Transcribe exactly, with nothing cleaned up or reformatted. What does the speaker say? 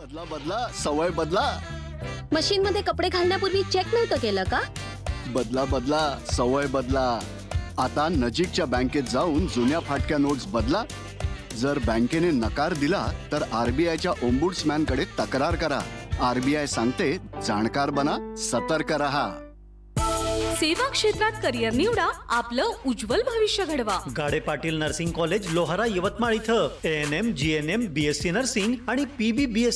बदला बदला सवय बदला. मशीन मध्ये कपडे घालण्यापूर्वी चेक नव्हतं केलं का? बदला बदला सवय बदला. आता नजीकच्या बँकेत जाऊन जुन्या फाटक्या नोट्स बदला. जर बँकेने नकार दिला तर आरबीआयच्या ओम्बुड्समॅन कडे तक्रार करा. आरबीआय सांगते, जाणकार बना, सतर्क रहा. सेवा क्षेत्रात करिअर निवडा, आपलं उज्ज्वल भविष्य घडवा. गाडे पाटील नर्सिंग कॉलेज लोहारा यवतमाळ इथं A N M G N M B S C nursing आणि पी बी बी एस